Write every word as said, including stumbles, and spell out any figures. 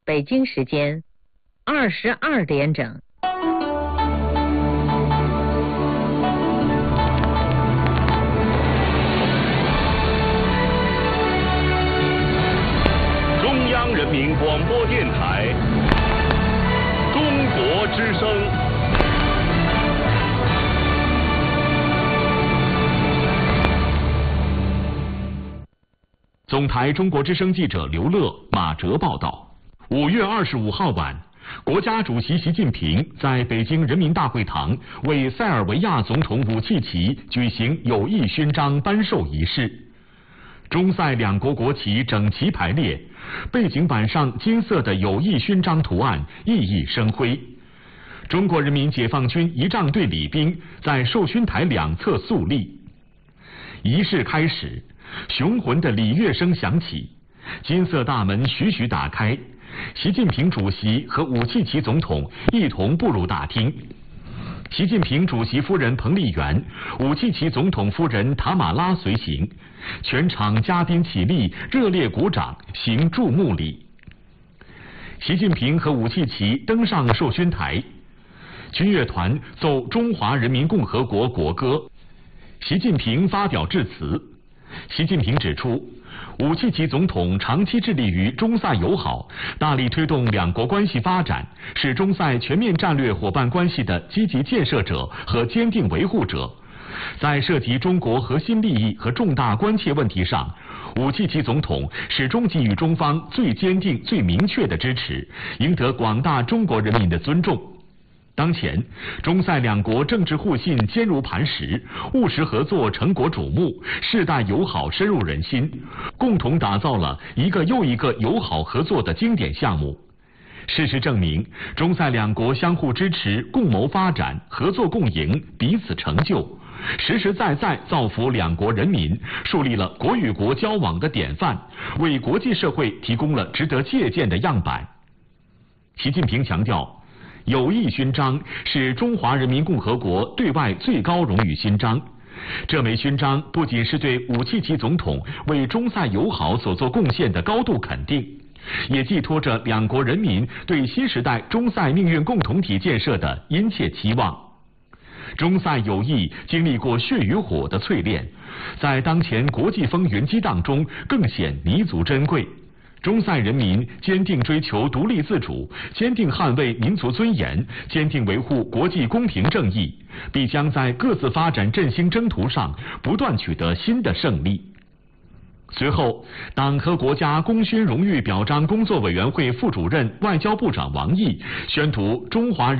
北京时间二十二点整。 中央人民广播电台中国之声。总台中国之声记者刘乐、马哲报道：五月二十五号晚，国家主席习近平在北京人民大会堂为塞尔维亚总统武契奇举行友谊勋章颁授仪式。中塞两国国旗整齐排列，背景板上金色的友谊勋章图案熠熠生辉。中国人民解放军仪仗队礼兵在授勋台两侧肃立。仪式开始，雄浑的礼乐声响起，金色大门徐徐打开，习近平主席和武契奇总统一同步入大厅。习近平主席夫人彭丽媛、武契奇总统夫人塔马拉随行，全场嘉宾起立，热烈鼓掌，行注目礼。习近平和武契奇登上授勋台，军乐团奏中华人民共和国国歌，习近平发表致辞。习近平指出，武契奇总统长期致力于中塞友好，大力推动两国关系发展，是中塞全面战略伙伴关系的积极建设者和坚定维护者。在涉及中国核心利益和重大关切问题上，武契奇总统始终给予中方最坚定、最明确的支持，赢得广大中国人民的尊重。当前，中塞两国政治互信坚如磐石，务实合作成果瞩目，世代友好深入人心，共同打造了一个又一个友好合作的经典项目。事实证明，中塞两国相互支持，共谋发展，合作共赢，彼此成就，实实在在造福两国人民，树立了国与国交往的典范，为国际社会提供了值得借鉴的样板。习近平强调，友谊勋章是中华人民共和国对外最高荣誉勋章。这枚勋章不仅是对武契奇总统为中塞友好所做贡献的高度肯定，也寄托着两国人民对新时代中塞命运共同体建设的殷切期望。中塞友谊经历过血与火的淬炼，在当前国际风云激荡中更显弥足珍贵。中塞人民坚定追求独立自主，坚定捍卫民族尊严，坚定维护国际公平正义，必将在各自发展振兴征途上不断取得新的胜利。随后，党和国家功勋荣誉表彰工作委员会副主任、外交部长王毅宣读中华人